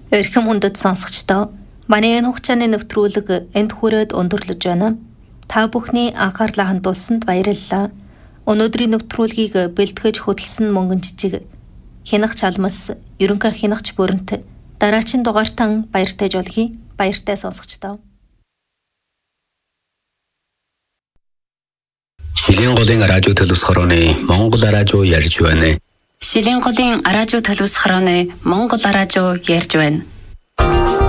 Эрхэм хүндэт сонсогчдоо манай энэ хугацааны нэвтрүүлэг энд хүрээд өндөрлөж байна. Та бүхний анхаарлаа хандуулсанд баярлалаа. Өнөөдрийн нэвтрүүлгийг бэлтгэж хөтлсөн мөнгөн жижиг хянах чалмас ерөнхий хянагч бүрэнт дараачин дугаартан баяртай жолгий. Баяртай сонсогчдоо. Шилийн голын радио төлөвс хорооны Монгол радио ярьж байна. Шилийн голын радио төлөвс хорооны Монгол радио ярьж байна.